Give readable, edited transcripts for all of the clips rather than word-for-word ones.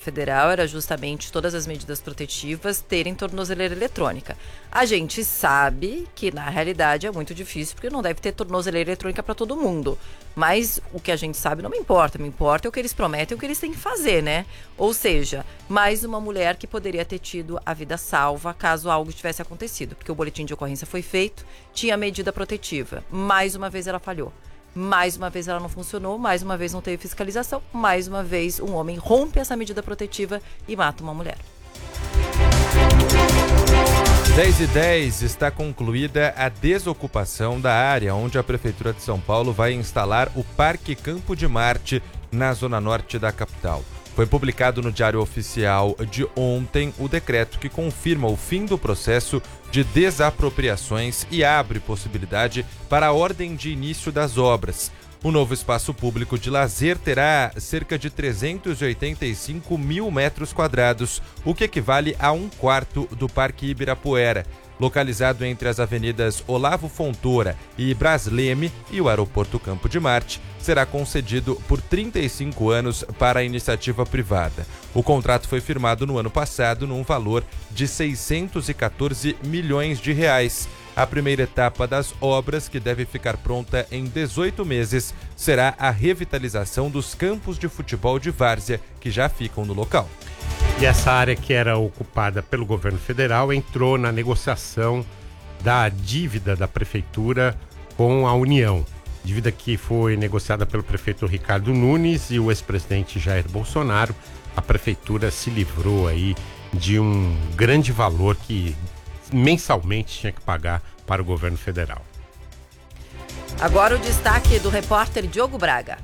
federal era justamente todas as medidas protetivas terem tornozeleira eletrônica. A gente sabe que na realidade é muito difícil, porque não deve ter tornozeleira eletrônica para todo mundo. Mas o que a gente sabe não me importa é o que eles prometem, o que eles têm que fazer, né? Ou seja, mais uma mulher que poderia ter tido a vida salva caso algo tivesse acontecido, porque o boletim de ocorrência foi feito, tinha medida protetiva. Mais uma vez ela falhou. Mais uma vez ela não funcionou, mais uma vez não teve fiscalização, mais uma vez um homem rompe essa medida protetiva e mata uma mulher. 10h10, está concluída a desocupação da área onde a Prefeitura de São Paulo vai instalar o Parque Campo de Marte na zona norte da capital. Foi publicado no Diário Oficial de ontem o decreto que confirma o fim do processo de desapropriações e abre possibilidade para a ordem de início das obras. O novo espaço público de lazer terá cerca de 385 mil metros quadrados, o que equivale a 1/4 do Parque Ibirapuera. Localizado entre as avenidas Olavo Fontoura e Brasleme e o Aeroporto Campo de Marte, será concedido por 35 anos para a iniciativa privada. O contrato foi firmado no ano passado num valor de 614 milhões de reais. A primeira etapa das obras, que deve ficar pronta em 18 meses, será a revitalização dos campos de futebol de várzea que já ficam no local. E essa área que era ocupada pelo governo federal entrou na negociação da dívida da prefeitura com a União. Dívida que foi negociada pelo prefeito Ricardo Nunes e o ex-presidente Jair Bolsonaro. A prefeitura se livrou aí de um grande valor que mensalmente tinha que pagar para o governo federal. Agora o destaque do repórter Diogo Braga.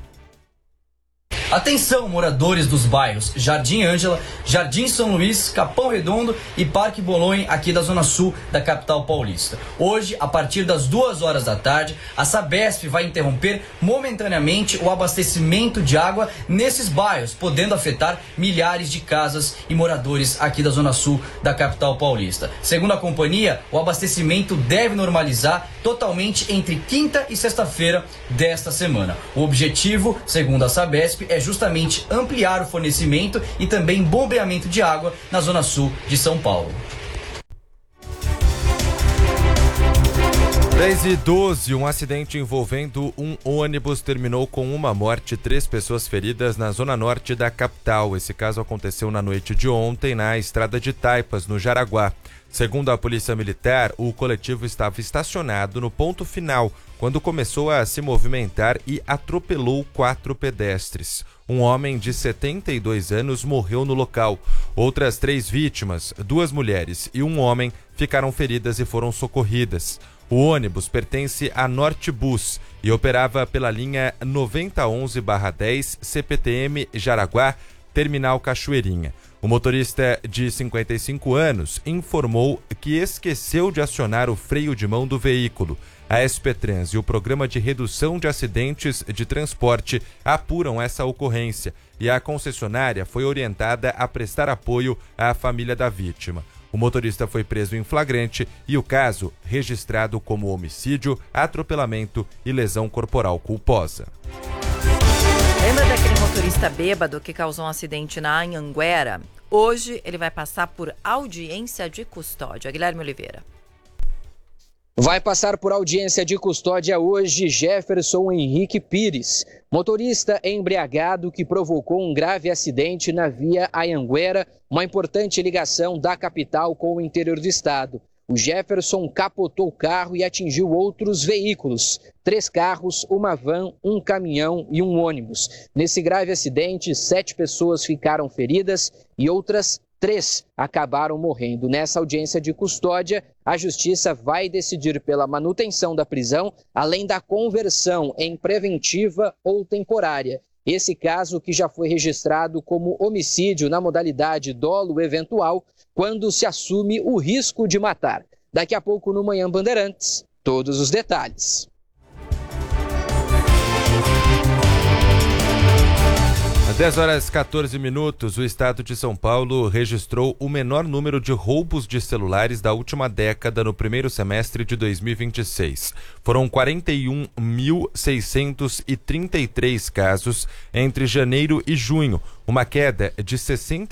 Atenção, moradores dos bairros Jardim Ângela, Jardim São Luís, Capão Redondo e Parque Bolonha, aqui da Zona Sul da capital paulista. Hoje, a partir das 2h da tarde, a Sabesp vai interromper momentaneamente o abastecimento de água nesses bairros, podendo afetar milhares de casas e moradores aqui da Zona Sul da capital paulista. Segundo a companhia, o abastecimento deve normalizar totalmente entre quinta e sexta-feira desta semana. O objetivo, segundo a Sabesp, é justamente ampliar o fornecimento e também bombeamento de água na Zona Sul de São Paulo. 10h12, um acidente envolvendo um ônibus terminou com uma morte e 3 pessoas feridas na zona norte da capital. Esse caso aconteceu na noite de ontem na estrada de Taipas, no Jaraguá. Segundo a Polícia Militar, o coletivo estava estacionado no ponto final quando começou a se movimentar e atropelou 4 pedestres. Um homem de 72 anos morreu no local. Outras 3 vítimas, 2 mulheres e um homem, ficaram feridas e foram socorridas. O ônibus pertence à Nortebus e operava pela linha 9011/10 CPTM Jaraguá, Terminal Cachoeirinha. O motorista de 55 anos informou que esqueceu de acionar o freio de mão do veículo. A SP-Trans e o Programa de Redução de Acidentes de Transporte apuram essa ocorrência e a concessionária foi orientada a prestar apoio à família da vítima. O motorista foi preso em flagrante e o caso registrado como homicídio, atropelamento e lesão corporal culposa. Lembra daquele motorista bêbado que causou um acidente na Anhanguera? Hoje ele vai passar por audiência de custódia. Guilherme Oliveira. Vai passar por audiência de custódia hoje Jefferson Henrique Pires, motorista embriagado que provocou um grave acidente na via Anhanguera, uma importante ligação da capital com o interior do estado. O Jefferson capotou o carro e atingiu outros veículos, 3 carros, uma van, um caminhão e um ônibus. Nesse grave acidente, 7 pessoas ficaram feridas e outras 3 acabaram morrendo. Nessa audiência de custódia, a Justiça vai decidir pela manutenção da prisão, além da conversão em preventiva ou temporária. Esse caso que já foi registrado como homicídio na modalidade dolo eventual, quando se assume o risco de matar. Daqui a pouco no Manhã Bandeirantes, todos os detalhes. Às 10h14, o estado de São Paulo registrou o menor número de roubos de celulares da última década no primeiro semestre de 2026. Foram 41.633 casos entre janeiro e junho, uma queda de 60